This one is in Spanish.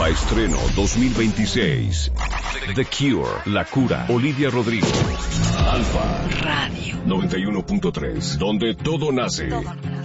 Nueva estreno 2026. The Cure, La Cura, Olivia Rodrigo. Alfa Radio 91.3, donde todo nace.